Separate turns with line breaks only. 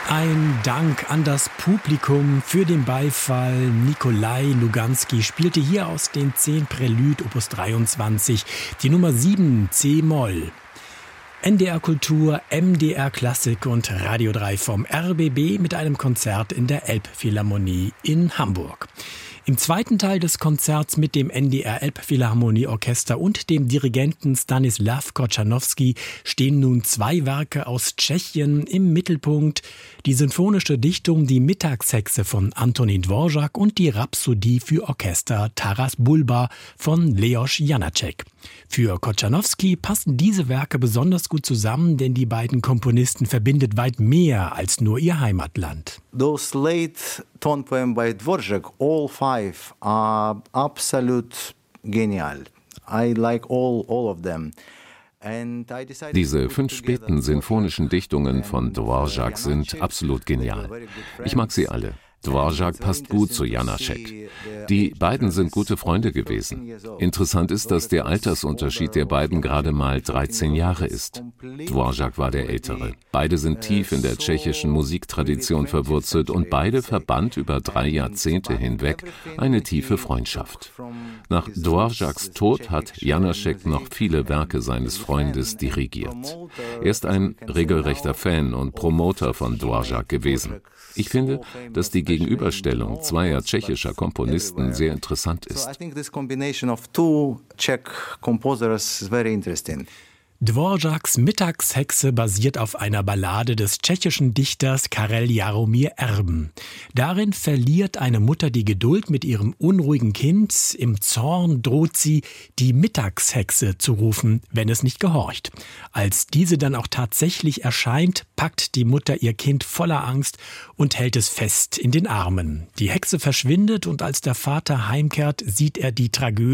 Ein Dank an das Publikum für den Beifall. Nikolai Luganski spielte hier aus den 10 Prälud Opus 23 die Nummer 7 C-Moll. NDR Kultur, MDR Klassik und Radio 3 vom RBB mit einem Konzert in der Elbphilharmonie in Hamburg. Im zweiten Teil des Konzerts mit dem NDR Elbphilharmonieorchester und dem Dirigenten Stanislav Kochanowski stehen nun 2 Werke aus Tschechien im Mittelpunkt. Die sinfonische Dichtung Die Mittagshexe von Antonín Dvořák und die Rhapsodie für Orchester Taras Bulba von Leos Janáček. Für Kochanowski passen diese Werke besonders gut zusammen, denn die beiden Komponisten verbindet weit mehr als nur ihr Heimatland.
Those late tone poems by Dvořák, all 5 are absolute genial. I like all of them.
Diese 5 späten sinfonischen Dichtungen von Dvořák sind absolut genial. Ich mag sie alle. Dvořák passt gut zu Janáček. Die beiden sind gute Freunde gewesen. Interessant ist, dass der Altersunterschied der beiden gerade mal 13 Jahre ist. Dvořák war der Ältere. Beide sind tief in der tschechischen Musiktradition verwurzelt und beide verband über 3 Jahrzehnte hinweg eine tiefe Freundschaft. Nach Dvořáks Tod hat Janáček noch viele Werke seines Freundes dirigiert. Er ist ein regelrechter Fan und Promoter von Dvořák gewesen. Ich finde, dass die Gegenüberstellung zweier tschechischer Komponisten sehr interessant ist.
Dvořáks Mittagshexe basiert auf einer Ballade des tschechischen Dichters Karel Jaromír Erben. Darin verliert eine Mutter die Geduld mit ihrem unruhigen Kind. Im Zorn droht sie, die Mittagshexe zu rufen, wenn es nicht gehorcht. Als diese dann auch tatsächlich erscheint, packt die Mutter ihr Kind voller Angst und hält es fest in den Armen. Die Hexe verschwindet und als der Vater heimkehrt, sieht er die Tragödie